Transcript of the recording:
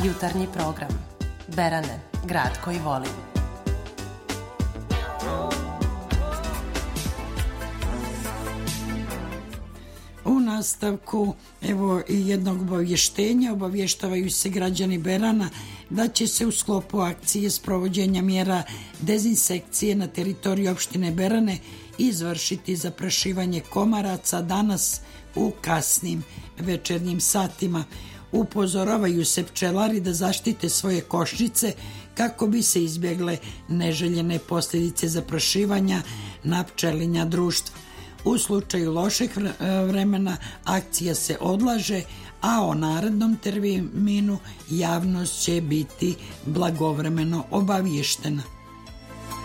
Jutarnji program. Berane, grad koji volim. U nastavku evo i jednog obavještenja. Obavještavaju se građani Berana da će se u sklopu akcije sprovođenja mjera dezinsekcije na teritoriji opštine Berane izvršiti zaprašivanje komaraca danas u kasnim večernjim satima. Upozoravaju se pčelari da zaštite svoje košnice kako bi se izbjegle neželjene posljedice zaprašivanja na pčelinja društva. U slučaju lošeg vremena akcija se odlaže, a o narednom terminu javnost će biti blagovremeno obavještena.